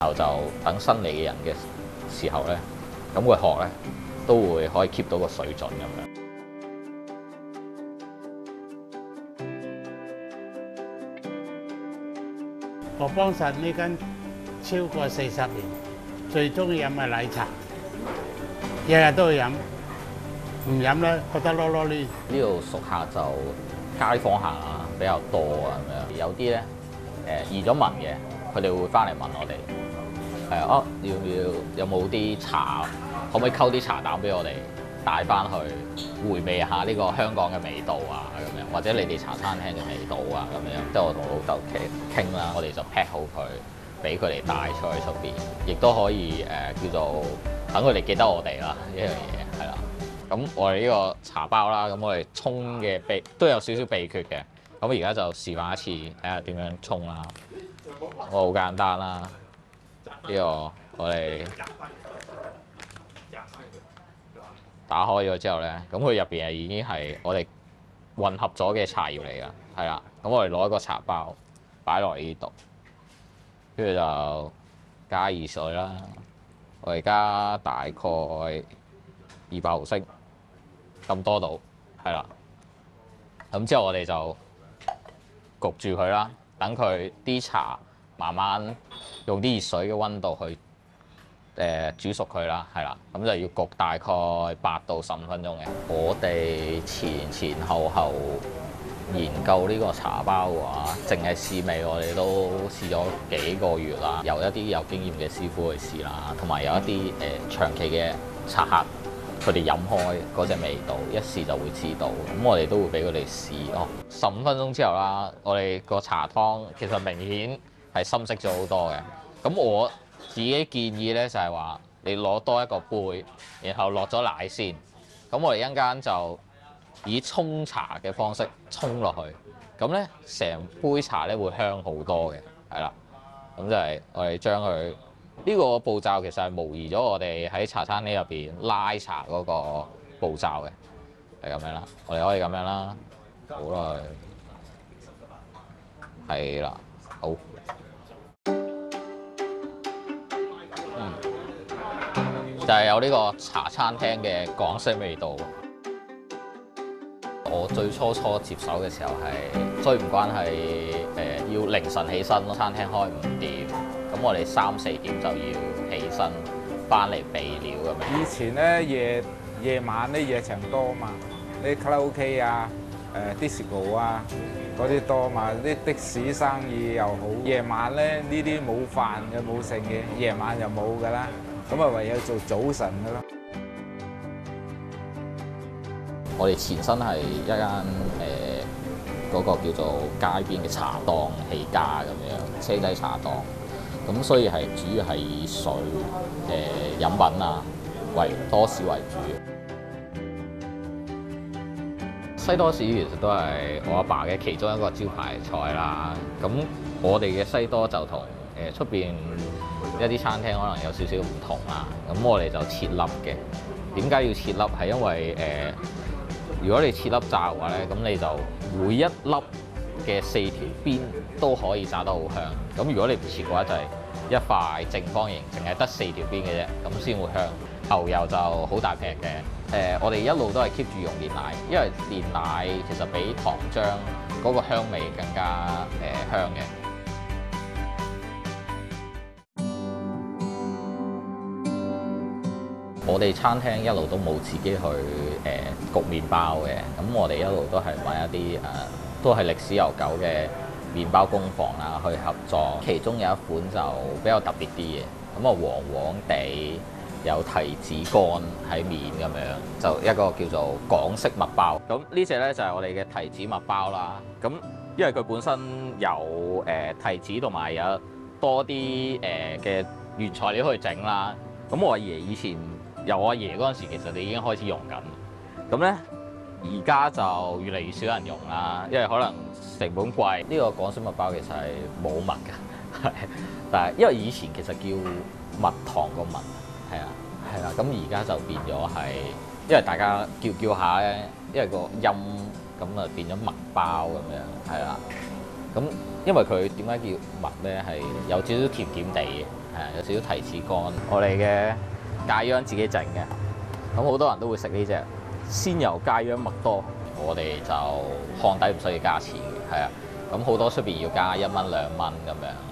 然後就等新嚟嘅人嘅時候咧，咁佢學咧都會可以 keep 到個水準咁樣。 我幫襯呢間超過40年，最中意飲嘅奶茶，日日都去飲，唔飲咧覺得囉囉攣。 呢度熟客就街坊客啊比較多啊咁樣，有啲咧移咗民嘅，佢哋會翻嚟問我哋要唔要有冇啲茶，可唔可以溝啲茶膽俾我哋帶翻去回味下呢個香港嘅味道啊咁樣，或者你哋茶餐廳嘅味道啊咁樣。即係我同老豆傾啦，我哋就 pack 好佢，俾佢哋帶出去出邊，亦都可以叫做等佢哋記得我哋啦呢樣嘢係啦。咁我哋呢個茶包啦，咁我哋沖嘅都有少少秘訣嘅。咁而家就示範一次，睇下點樣沖啦。我好簡單啦，呢個我哋打開咗之後咧，咁佢入邊係已經係我哋混合咗嘅茶葉嚟㗎，係啦。咁我哋攞一個茶包擺落呢度，跟住就加熱水啦。我哋加大概200毫升咁多度，係啦。咁之後我哋就焗住佢啦，等佢啲茶慢慢用啲熱水嘅溫度去煮熟佢啦，係啦。咁就要焗大概8到15分鐘嘅。我哋前後研究呢個茶包嘅話，淨係試味我哋都試咗幾個月啦。由一啲有經驗嘅師傅去試啦，同埋有一啲長期嘅茶客。佢哋飲開嗰隻味道，一試就會知道。咁我哋都會俾佢哋試15分鐘之後啦，我哋個茶湯其實明顯係深色咗好多嘅。咁我自己建議咧就係話，你攞多一個杯，然後落咗奶先。咁我哋一陣間就以沖茶嘅方式沖落去，咁咧成杯茶咧會香好多嘅，係啦。咁就係我哋將佢。呢個步驟其實係模擬咗我哋喺茶餐廳入邊拉茶嗰個步驟嘅，係咁樣啦。我哋可以咁樣啦，好啦，係啦，好，就係有呢個茶餐廳嘅港式味道。我最初接手嘅時候係追唔慣係要凌晨起身咯，餐廳開5點。咁我哋3、4點就要起身翻嚟備料咁樣。 以前咧夜晚咧夜場多嘛，啲卡拉 OK 啊、disco 啊嗰啲多嘛，啲的士生意又好。夜晚咧呢啲冇飯嘅冇剩嘅，夜晚又冇㗎啦，咁啊唯有做早晨㗎咯。 我哋前身係一間嗰個叫做街邊嘅茶檔起家咁樣，車仔茶檔。咁所以係主要係以水飲品啊多士為主。西多士其實都係我阿爸嘅其中一個招牌菜啦。咁我哋嘅西多就同出邊一啲餐廳可能有少少唔同啦。咁我哋就切粒嘅。點解要切粒？係因為如果你切粒炸嘅話咧，咁你就每一粒嘅4條邊都可以炸得好香。咁如果你唔切嘅話，就係一塊正方形，淨係得4條邊嘅啫，咁先會香。牛油就好大劈嘅。我哋一路都係 keep 住用煉奶，因為煉奶其實比糖漿嗰個香味更加香嘅。我哋餐廳一路都冇自己去焗麵包嘅，咁我哋一路都係揾一啲都係歷史悠久嘅麵包工房啦去合作。其中有一款就比較特別啲嘅，咁啊黃黃地有提子乾喺面咁樣，就一個叫做港式麥包。咁呢隻咧就係我哋嘅提子麥包啦。咁因為佢本身有提子同埋有多啲嘅原材料去整啦。咁我阿爺以前由我阿爺嗰陣時，其實你已經開始用緊。咁咧，而家就越嚟越少人用啦，因為可能成本貴。呢個港式麥包其實係冇麥㗎，係，但係因為以前其實叫蜜糖個蜜，係啊，係啦。咁而家就變咗係，因為大家叫下咧，因為個音咁啊變咗麥包咁樣，係啦。咁因為佢點解叫蜜咧？係有少少甜甜地嘅。 有少少提子乾，我哋嘅芥秧自己整嘅，咁好多人都會食呢只鮮油芥秧麥多，我哋就烘底唔需要加錢嘅，係啊，咁好多出邊要加1蚊2蚊咁樣。